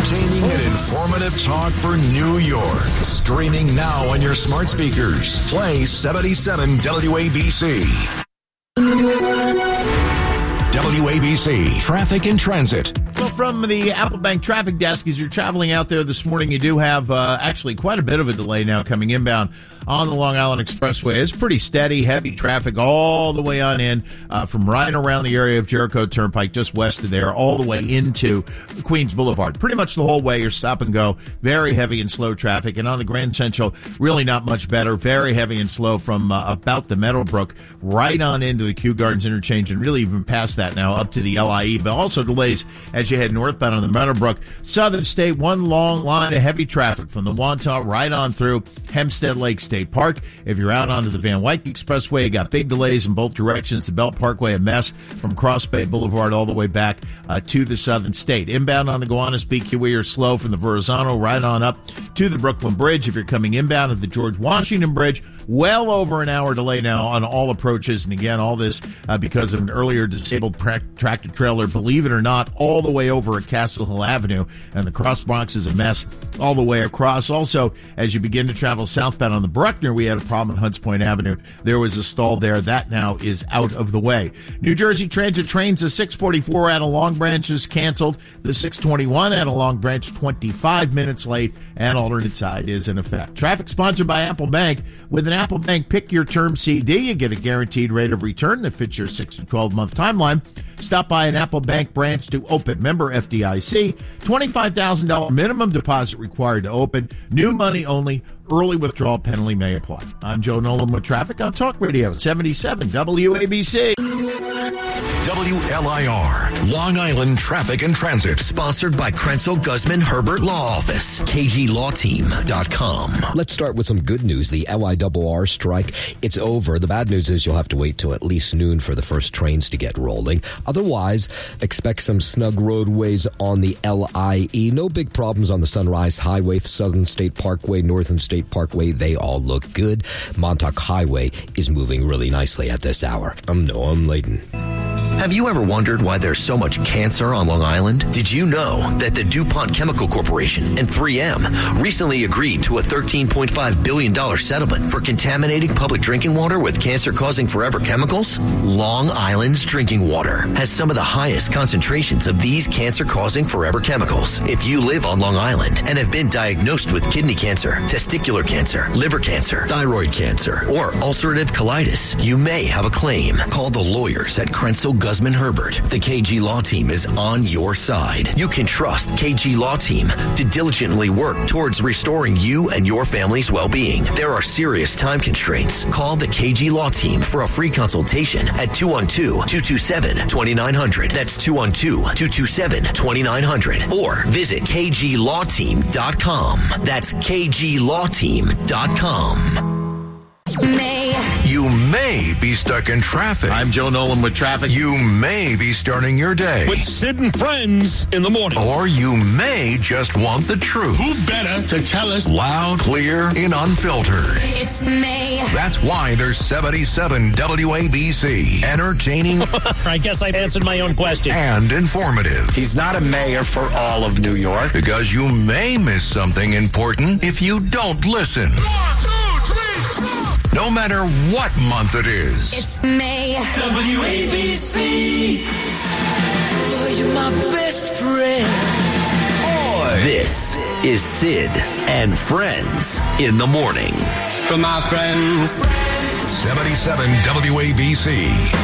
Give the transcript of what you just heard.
Entertaining and informative talk for New York. Streaming now on your smart speakers. Play 77 WABC. WABC Traffic and Transit. Well, from the Apple Bank traffic desk, as you're traveling out there this morning, you do have actually quite a bit of a delay now coming inbound on the Long Island Expressway. It's pretty steady, heavy traffic all the way on in from right around the area of Jericho Turnpike, just west of there, all the way into Queens Boulevard. Pretty much the whole way, you're stop and go. Very heavy and slow traffic. And on the Grand Central, really not much better. Very heavy and slow from about the Meadowbrook right on into the Kew Gardens interchange and really even past that now up to the LIE. But also delays as you head northbound on the Meadowbrook. Southern State, one long line of heavy traffic from the Wantagh right on through Hempstead Lake State Park. If you're out onto the Van Wyck Expressway, you got big delays in both directions. The Belt Parkway, a mess from Cross Bay Boulevard all the way back to the Southern State. Inbound on the Gowanus BQE are slow from the Verrazano right on up to the Brooklyn Bridge. If you're coming inbound at the George Washington Bridge, well over an hour delay now on all approaches. And again, all this because of an earlier disabled tractor trailer, believe it or not, all the way over at Castle Hill Avenue. And the Cross Bronx is a mess all the way across. Also, as you begin to travel southbound on the Bruckner, we had a problem at Hunts Point Avenue. There was a stall there. That now is out of the way. New Jersey Transit trains, the 644 out of Long Branch is canceled. The 621 out of Long Branch, 25 minutes late, and alternate side is in effect. Traffic sponsored by Apple Bank. With an Apple Bank Pick Your Term CD, you get a guaranteed rate of return that fits your 6 to 12-month timeline. Stop by an Apple Bank branch to open. Member FDIC. $25,000 minimum deposit required to open. New money only. Early withdrawal penalty may apply. I'm Joe Nolan with traffic on Talk Radio 77 WABC. WLIR, Long Island Traffic and Transit. Sponsored by Krenzel Guzman Herbert Law Office. KGLawTeam.com. Let's start with some good news. The LIRR strike, it's over. The bad news is you'll have to wait till at least noon for the first trains to get rolling. Otherwise, expect some snug roadways on the LIE. No big problems on the Sunrise Highway, Southern State Parkway, Northern State Parkway. They all look good. Montauk Highway is moving really nicely at this hour. I'm Noam Layden. Have you ever wondered why there's so much cancer on Long Island? Did you know that the DuPont Chemical Corporation and 3M recently agreed to a $13.5 billion settlement for contaminating public drinking water with cancer-causing forever chemicals? Long Island's drinking water has some of the highest concentrations of these cancer-causing forever chemicals. If you live on Long Island and have been diagnosed with kidney cancer, testicular cancer, liver cancer, thyroid cancer, or ulcerative colitis, you may have a claim. Call the lawyers at Krenzel Guzman Herbert. The KG Law Team is on your side. You can trust KG Law Team to diligently work towards restoring you and your family's well-being. There are serious time constraints. Call the KG Law Team for a free consultation at 212-227-2900. That's 212-227-2900. Or visit KGLawTeam.com. That's KGLawTeam.com. You may be stuck in traffic. I'm Joe Nolan with traffic. You may be starting your day with Sid and Friends in the morning. Or you may just want the truth. Who better to tell us? Loud, clear, and unfiltered. It's me. That's why there's 77 WABC. Entertaining. I guess I answered my own question. And informative. He's not a mayor for all of New York. Because you may miss something important if you don't listen. 1, 2, 3, 4. No matter what month it is. It's me. WABC. Oh, you're my best friend. Boy. This is Sid and Friends in the morning. For my friends. 77 WABC.